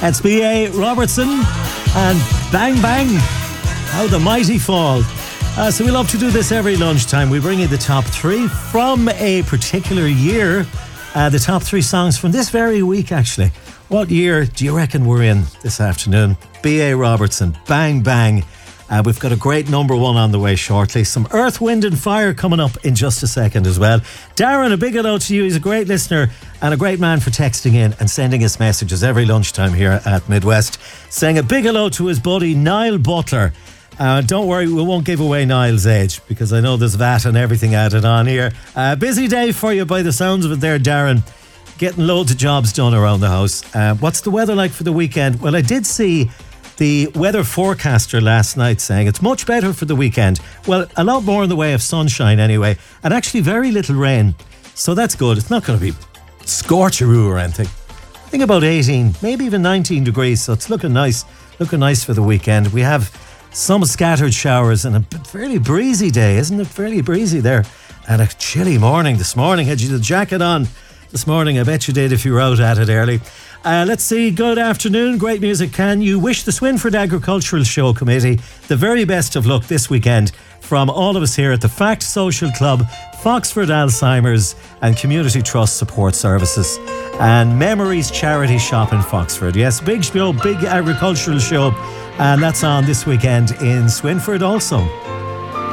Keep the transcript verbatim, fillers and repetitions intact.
It's B A Robertson and Bang Bang, How the Mighty Fall. Uh, so we love to do this every lunchtime. We bring you the top three from a particular year. Uh, the top three songs from this very week, actually. What year do you reckon we're in this afternoon? B A Robertson, Bang Bang. Uh, we've got a great number one on the way shortly. Some Earth, Wind and Fire coming up in just a second as well. Darren, a big hello to you. He's a great listener and a great man for texting in and sending us messages every lunchtime here at Midwest. Saying a big hello to his buddy Niall Butler. Uh, don't worry, we won't give away Niall's age because I know there's V A T and everything added on here. Uh, busy day for you by the sounds of it there, Darren. Getting loads of jobs done around the house. Uh, what's the weather like for the weekend? Well, I did see the weather forecaster last night saying it's much better for the weekend. Well, a lot more in the way of sunshine anyway, and actually very little rain. So that's good. It's not going to be scorcheroo or anything. I think about eighteen, maybe even nineteen degrees. So it's looking nice. Looking nice for the weekend. We have some scattered showers and a fairly breezy day, isn't it? Fairly breezy there. And a chilly morning this morning. Had you the jacket on this morning? I bet you did if you were out at it early. Uh, let's see, good afternoon, great music. Can you wish the Swinford Agricultural Show Committee the very best of luck this weekend from all of us here at the Fact Social Club, Foxford Alzheimer's and Community Trust Support Services and Memories Charity Shop in Foxford. Yes, big show, big agricultural show, and that's on this weekend in Swinford also.